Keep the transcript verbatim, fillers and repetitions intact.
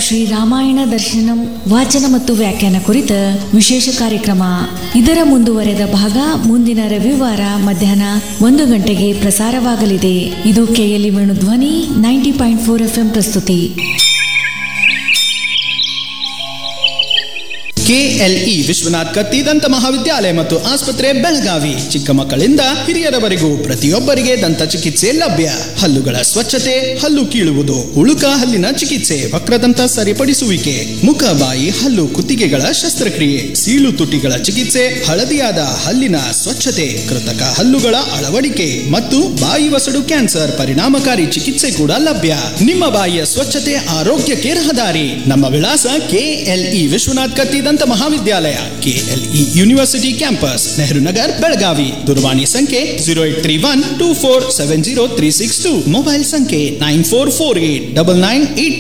ಶ್ರೀ ರಾಮಾಯಣ ದರ್ಶನಂ ವಾಚನ ಮತ್ತು ವ್ಯಾಖ್ಯಾನ ಕುರಿತ ವಿಶೇಷ ಕಾರ್ಯಕ್ರಮ. ಇದರ ಮುಂದುವರೆದ ಭಾಗ ಮುಂದಿನ ರವಿವಾರ ಮಧ್ಯಾಹ್ನ ಒಂದು ಗಂಟೆಗೆ ಪ್ರಸಾರವಾಗಲಿದೆ. ಇದು ಕೆಎಲ್ಇ ವೇಣು ಧ್ವನಿ ninety point four F M ಪ್ರಸ್ತುತಿ. ಕೆಎಲ್ಇ ವಿಶ್ವನಾಥ್ ಕತ್ತಿ ದಂತ ಮಹಾವಿದ್ಯಾಲಯ ಮತ್ತು ಆಸ್ಪತ್ರೆ ಬೆಳಗಾವಿ. ಚಿಕ್ಕ ಮಕ್ಕಳಿಂದ ಹಿರಿಯರವರೆಗೂ ಪ್ರತಿಯೊಬ್ಬರಿಗೆ ದಂತ ಚಿಕಿತ್ಸೆ ಲಭ್ಯ. ಹಲ್ಲುಗಳ ಸ್ವಚ್ಛತೆ, ಹಲ್ಲು ಕೀಳುವುದು, ಉಳುಕ ಹಲ್ಲಿನ ಚಿಕಿತ್ಸೆ, ವಕ್ರದಂತ ಸರಿಪಡಿಸುವಿಕೆ, ಮುಖ ಬಾಯಿ ಹಲ್ಲು ಕುತ್ತಿಗೆಗಳ ಶಸ್ತ್ರಕ್ರಿಯೆ, ಸೀಳು ತುಟಿಗಳ ಚಿಕಿತ್ಸೆ, ಹಳದಿಯಾದ ಹಲ್ಲಿನ ಸ್ವಚ್ಛತೆ, ಕೃತಕ ಹಲ್ಲುಗಳ ಅಳವಡಿಕೆ ಮತ್ತು ಬಾಯಿ ವಸಡು ಕ್ಯಾನ್ಸರ್ ಪರಿಣಾಮಕಾರಿ ಚಿಕಿತ್ಸೆ ಕೂಡ ಲಭ್ಯ. ನಿಮ್ಮ ಬಾಯಿಯ ಸ್ವಚ್ಛತೆ ಆರೋಗ್ಯಕ್ಕೆ ರಹದಾರಿ. ನಮ್ಮ ವಿಳಾಸ ಕೆಎಲ್ಇ ವಿಶ್ವನಾಥ್ ಕತ್ತಿ ದಂತ ಮಹಾವಿದ್ಯಾಲಯ, KLE university campus, Nehru Nagar, Belagavi. ದೂರವಾಣಿ ಸಂಖ್ಯೆ zero eight three one two four seven zero three six two. Mobile ಸಂಖ್ಯೆ nine four four eight double nine eight